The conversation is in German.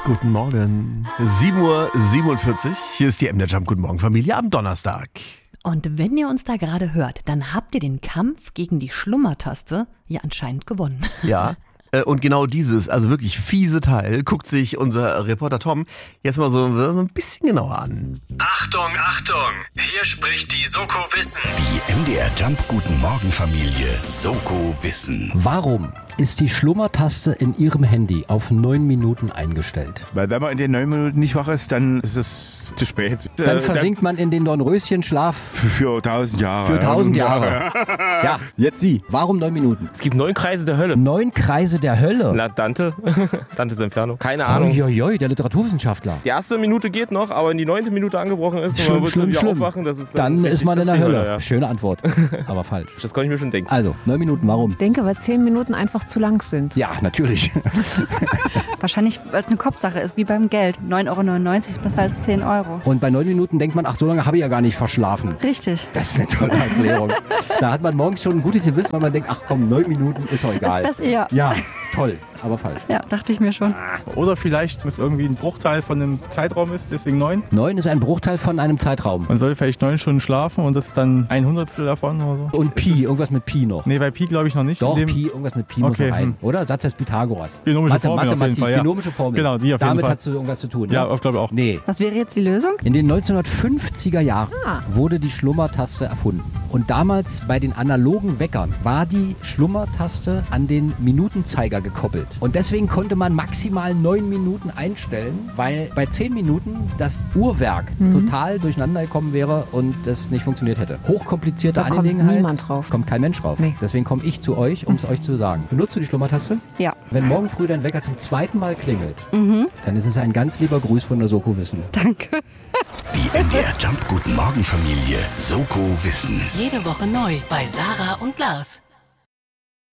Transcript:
Guten Morgen. 7:47 Uhr. Hier ist die MDR Jump. Guten Morgen, Familie, am Donnerstag. Und wenn ihr uns da gerade hört, dann habt ihr den Kampf gegen die Schlummertaste ja anscheinend gewonnen. Ja. Und genau dieses, also wirklich fiese Teil, guckt sich unser Reporter Tom jetzt mal so ein bisschen genauer an. Achtung, Achtung! Hier spricht die Soko Wissen. Die MDR Jump Guten Morgen Familie Soko Wissen. Warum ist die Schlummertaste in Ihrem Handy auf 9 Minuten eingestellt? Weil wenn man in den 9 Minuten nicht wach ist, dann ist es zu spät. Dann versinkt man in den Dornröschenschlaf Für 1000 Jahre. für 1000 Jahre. Ja, jetzt Sie. Warum 9 Minuten? Es gibt 9 Kreise der Hölle. 9 Kreise der Hölle. Na, Dante. Dantes Inferno. Keine Ahnung. Uiuiui, der Literaturwissenschaftler. Die erste Minute geht noch, aber wenn die 9. Minute angebrochen ist und man wird Schlimm, wieder schlimm. aufwachen, das ist Dann ist man in der die Hölle. Ja. Schöne Antwort, aber falsch. Das kann ich mir schon denken. Also, 9 Minuten, warum? Ich denke, weil 10 Minuten einfach zu lang sind. Ja, natürlich. Wahrscheinlich, weil es eine Kopfsache ist, wie beim Geld. 9,99 € ist besser als 10 €. Und bei 9 Minuten denkt man, ach, so lange habe ich ja gar nicht verschlafen. Richtig. Das ist eine tolle Erklärung. Da hat man morgens schon ein gutes Gewissen, weil man denkt, ach komm, 9 Minuten ist doch egal. Ist besser, ja. Ja, toll, aber falsch. Ja, dachte ich mir schon. Oder vielleicht, dass es irgendwie ein Bruchteil von einem Zeitraum ist, deswegen 9. 9 ist ein Bruchteil von einem Zeitraum. Man soll vielleicht 9 Stunden schlafen und das ist dann 1/100 davon oder so. Und Pi, irgendwas mit Pi noch. Nee, bei Pi glaube ich noch nicht. Doch, In dem- Pi, irgendwas mit Pi muss Okay, noch rein. Oder? Satz des Pythagoras. Binomische Formel auf jeden Mathematik, Fall, ja. binomische Formel. Genau, die auf jeden Damit Fall. hat du irgendwas zu tun. Ja, ne? ich glaube auch. Nee. Was wäre jetzt die Lösung? In den 1950er Jahren wurde die Schlummertaste erfunden. Und damals bei den analogen Weckern war die Schlummertaste an den Minutenzeiger gekoppelt. Und deswegen konnte man maximal 9 Minuten einstellen, weil bei 10 Minuten das Uhrwerk total durcheinander gekommen wäre und das nicht funktioniert hätte. Hochkomplizierte Da kommt Angelegenheit. niemand drauf. Kommt kein Mensch drauf. Nee. Deswegen komme ich zu euch, um es euch zu sagen. Benutzt du die Schlummertaste? Ja. Wenn morgen früh dein Wecker zum 2. Mal klingelt, dann ist es ein ganz lieber Gruß von der Soko Wissen. Danke. Die MDR Jump Guten Morgen Familie Soko Wissen. Jede Woche neu bei Sarah und Lars.